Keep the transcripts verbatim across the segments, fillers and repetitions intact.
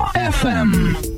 εφ εμ.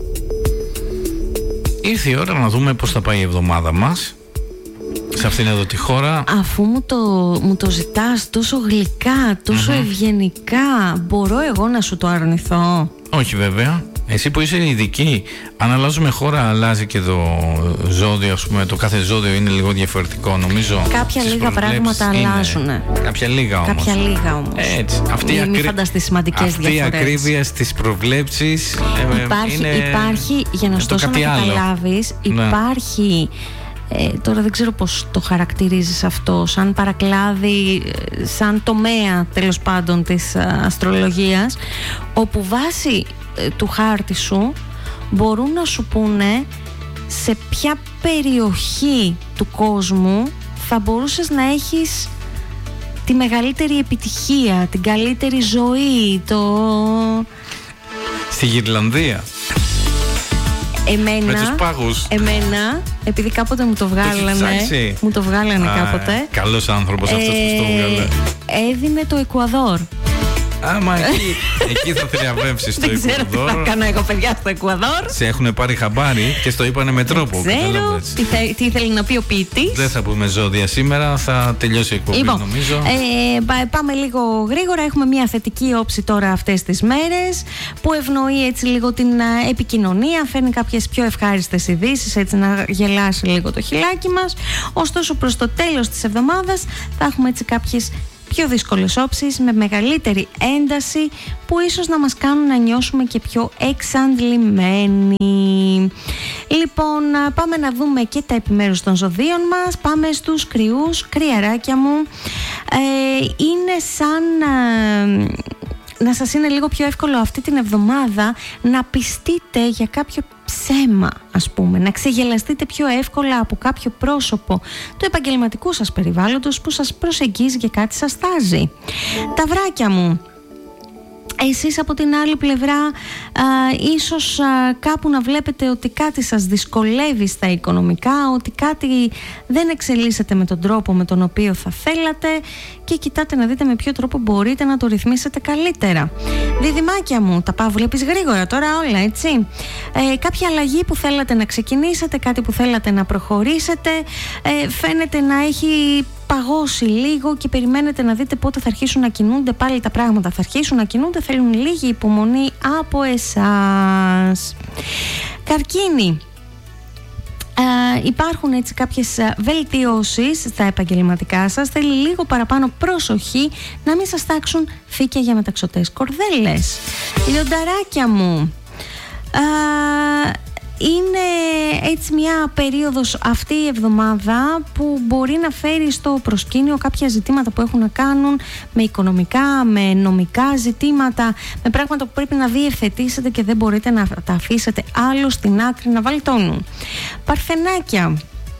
Ήρθε η ώρα να δούμε πώς θα πάει η εβδομάδα μας σε αυτήν εδώ τη χώρα. Αφού μου το, μου το ζητάς τόσο γλυκά, τόσο mm-hmm. ευγενικά, μπορώ εγώ να σου το αρνηθώ? Όχι βέβαια. Εσύ που είσαι ειδική, αν αλλάζουμε χώρα, αλλάζει και το ζώδιο, ας πούμε, το κάθε ζώδιο είναι λίγο διαφορετικό, νομίζω. Κάποια λίγα πράγματα αλλάζουν. Κάποια λίγα όμως. Κάποια λίγα όμως. Έτσι. Αυτή μην ακρι... φανταστείς σημαντικές αυτή διαφορές. Αυτή η ακρίβεια στις προβλέψεις υπάρχει, είναι... υπάρχει, για να σου δώσω να καταλάβεις, ναι. υπάρχει... Ε, τώρα δεν ξέρω πώς το χαρακτηρίζεις αυτό, σαν παρακλάδι, σαν τομέα τέλος πάντων της α, αστρολογίας, όπου βάσει ε, του χάρτη σου μπορούν να σου πούνε σε ποια περιοχή του κόσμου θα μπορούσες να έχεις τη μεγαλύτερη επιτυχία, την καλύτερη ζωή, το... Στη Γυρλανδία. Εμένα, με τους πάγους. Εμένα, επειδή κάποτε μου το βγάλανε, το μου το βγάλανε Α, κάποτε. Καλός άνθρωπος ε, αυτός που το βγάλε. Έδινε το Εκουαδόρ. Άμα εκεί, εκεί θα θριαβεύσεις το Εκουαδόρ. Δεν ξέρω τι θα κάνω εγώ, παιδιά, στο Εκουαδόρ. Σε έχουν πάρει χαμπάρι και στο είπανε με τρόπο. Δεν ξέρω τι, θε, τι ήθελε να πει ο ποιητής. Δεν θα πούμε ζώδια σήμερα, θα τελειώσει η εκπομπή, λοιπόν, νομίζω. Ε, πάμε λίγο γρήγορα. Έχουμε μια θετική όψη τώρα αυτές τις μέρες που ευνοεί έτσι λίγο την επικοινωνία, φέρνει κάποιες πιο ευχάριστες ειδήσεις, έτσι να γελάσει λίγο το χιλάκι μας. Ωστόσο, προς το τέλος της εβδομάδας θα έχουμε έτσι κάποιες πιο δύσκολες όψεις με μεγαλύτερη ένταση που ίσως να μας κάνουν να νιώσουμε και πιο εξαντλημένοι. Λοιπόν, πάμε να δούμε και τα επιμέρους των ζωδίων μας. Πάμε στους κρυούς, κρυαράκια μου. Ε, είναι σαν... Ε, να σας είναι λίγο πιο εύκολο αυτή την εβδομάδα να πιστείτε για κάποιο ψέμα, ας πούμε, να ξεγελαστείτε πιο εύκολα από κάποιο πρόσωπο του επαγγελματικού σας περιβάλλοντος που σας προσεγγίζει και κάτι σας τάζει. Ταυράκια μου, εσείς από την άλλη πλευρά α, ίσως α, κάπου να βλέπετε ότι κάτι σας δυσκολεύει στα οικονομικά, ότι κάτι δεν εξελίσσεται με τον τρόπο με τον οποίο θα θέλατε και κοιτάτε να δείτε με ποιο τρόπο μπορείτε να το ρυθμίσετε καλύτερα. Διδυμάκια μου, τα πάω βλέπεις γρήγορα τώρα όλα, έτσι. Ε, κάποια αλλαγή που θέλατε να ξεκινήσετε, κάτι που θέλατε να προχωρήσετε, ε, φαίνεται να έχει παγώσει λίγο και περιμένετε να δείτε πότε θα αρχίσουν να κινούνται πάλι τα πράγματα. Θα αρχίσουν να κινούνται, θέλουν λίγη υπομονή από εσάς. Καρκίνη. Uh, υπάρχουν έτσι κάποιες uh, βελτιώσεις στα επαγγελματικά σας. Θέλει λίγο παραπάνω προσοχή να μην σας τάξουν φύκια για μεταξωτές κορδέλες. Λιονταράκια μου, uh, είναι έτσι μια περίοδος αυτή η εβδομάδα που μπορεί να φέρει στο προσκήνιο κάποια ζητήματα που έχουν να κάνουν με οικονομικά, με νομικά ζητήματα, με πράγματα που πρέπει να διευθετήσετε και δεν μπορείτε να τα αφήσετε άλλο στην άκρη να βαλτώνουν. Παρθενάκια,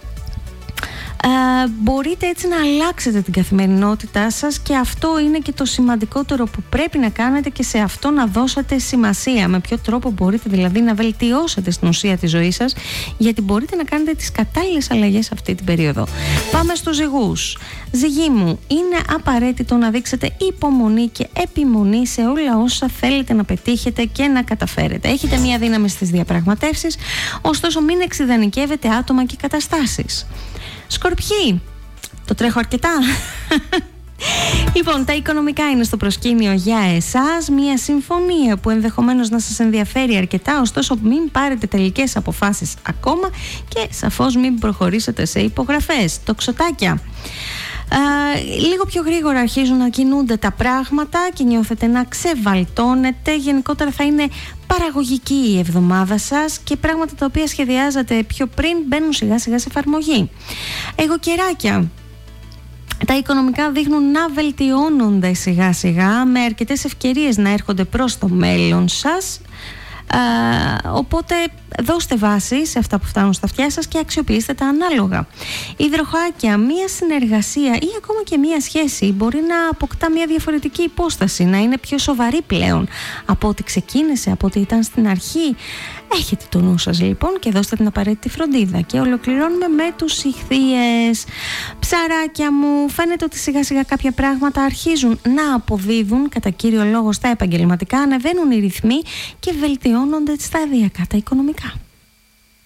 Uh, μπορείτε έτσι να αλλάξετε την καθημερινότητά σας και αυτό είναι και το σημαντικότερο που πρέπει να κάνετε και σε αυτό να δώσετε σημασία. Με ποιο τρόπο μπορείτε δηλαδή να βελτιώσετε στην ουσία τη ζωή σας, γιατί μπορείτε να κάνετε τις κατάλληλες αλλαγές αυτή την περίοδο. Πάμε στους ζυγούς. Ζυγοί μου, είναι απαραίτητο να δείξετε υπομονή και επιμονή σε όλα όσα θέλετε να πετύχετε και να καταφέρετε. Έχετε μία δύναμη στις διαπραγματεύσεις, ωστόσο μην εξιδανικεύετε άτομα και καταστάσεις. Σκορπιοί, το τρέχω αρκετά. Λοιπόν, τα οικονομικά είναι στο προσκήνιο για εσάς. Μια συμφωνία που ενδεχομένως να σας ενδιαφέρει αρκετά, ωστόσο μην πάρετε τελικές αποφάσεις ακόμα και σαφώς μην προχωρήσετε σε υπογραφές. Τοξοτάκια. Uh, λίγο πιο γρήγορα αρχίζουν να κινούνται τα πράγματα και νιώθετε να ξεβαλτώνετε. Γενικότερα θα είναι παραγωγική η εβδομάδα σας και πράγματα τα οποία σχεδιάζατε πιο πριν μπαίνουν σιγά σιγά σε εφαρμογή. Αιγοκεράκια. Τα οικονομικά δείχνουν να βελτιώνονται σιγά σιγά με αρκετές ευκαιρίες να έρχονται προς το μέλλον σας. Uh, οπότε δώστε βάση σε αυτά που φτάνουν στα αυτιά σας και αξιοποιήστε τα ανάλογα. Υδροχάκια, μία συνεργασία ή ακόμα και μία σχέση μπορεί να αποκτά μία διαφορετική υπόσταση, να είναι πιο σοβαρή πλέον από ό,τι ξεκίνησε, από ό,τι ήταν στην αρχή. Έχετε το νου σας λοιπόν και δώστε την απαραίτητη φροντίδα. Και ολοκληρώνουμε με τους Ιχθύες. Ψαράκια μου, φαίνεται ότι σιγά σιγά κάποια πράγματα αρχίζουν να αποδίδουν, κατά κύριο λόγο στα επαγγελματικά, ανεβαίνουν οι ρυθμοί και βελτιώνουν βελτιώνονται σταδιακά τα οικονομικά.